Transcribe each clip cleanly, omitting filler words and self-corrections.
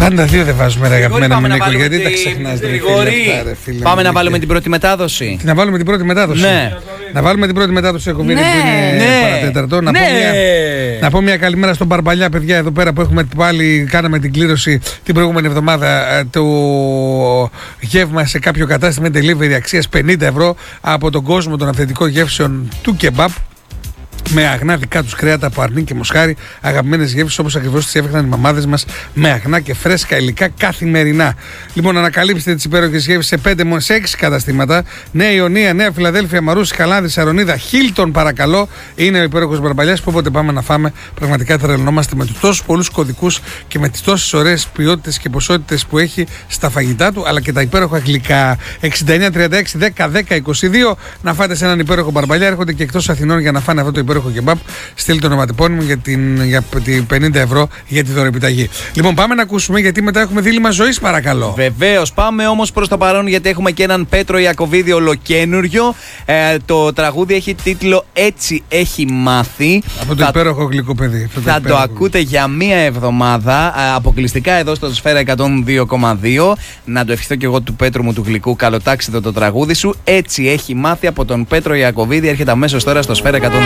Πάντα δύο δεν βάζουμε, ρε αγαπημένα μου Νίκο, γιατί τα ξεχνάς? Πάμε να βάλουμε την πρώτη μετάδοση. Να βάλουμε την πρώτη μετάδοση. Ναι. Να βάλουμε την πρώτη μετάδοση Εκοβίδη που είναι παρατέταρτο. Να πω μια καλημέρα στον Μπαρμπαλιά, παιδιά, εδώ πέρα που έχουμε πάλι, κάναμε την κλήρωση την προηγούμενη εβδομάδα το γεύμα σε κάποιο κατάστημα delivery αξίας 50 ευρώ από τον κόσμο των αυθεντικών γεύσεων του κεμπάπ. Με αγνά δικά τους κρέατα από αρνί και μοσχάρι, αγαπημένες γεύσεις όπως ακριβώς τις έφτιαχναν οι μαμάδες μας, με αγνά και φρέσκα υλικά καθημερινά. Λοιπόν, ανακαλύψτε τις υπέροχες γεύσεις σε 6 καταστήματα. Νέα Ιωνία, Νέα Φιλαδέλφια, Μαρούσι, Καλάνδη, Σαρονίδα, Χίλτον, παρακαλώ. Είναι ο υπέροχος Μπαρμπαλιάς που όποτε πάμε να φάμε, πραγματικά τρελνόμαστε με τους τόσους πολλούς κωδικούς και με τις τόσες ωραίες ποιότητες και ποσότητες που έχει στα φαγητά του, αλλά και τα υπέροχα γλυκά. 69 36 10 10 22. Να φάτε σε έναν υπέροχο Μπαρμπαλιά. Έρχονται και εκτός Αθηνών για να φάνε αυτό το υπέροχο κεμπάπ. Στείλτε το ονοματεπώνυμο για την 50 ευρώ για τη δωρεπιταγή. Λοιπόν, πάμε να ακούσουμε γιατί μετά έχουμε δίλημμα ζωής, παρακαλώ. Βεβαίως, πάμε όμως προς το παρόν γιατί έχουμε και έναν Πέτρο Ιακωβίδη ολοκένουργιο. Το τραγούδι έχει τίτλο «Έτσι έχει μάθει». Από το υπέροχο γλυκό παιδί. Θα το ακούτε για μία εβδομάδα αποκλειστικά εδώ στο Σφαίρα 102,2. Να το ευχηθώ και εγώ του Πέτρου μου του γλυκού. Καλοτάξιδο το τραγούδι σου. «Έτσι έχει μάθει» από τον Πέτρο Ιακωβίδη. Έρχεται αμέσως τώρα στο Σφαίρα 102,2.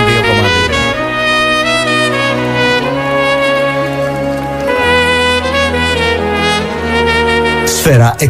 Σφαίρα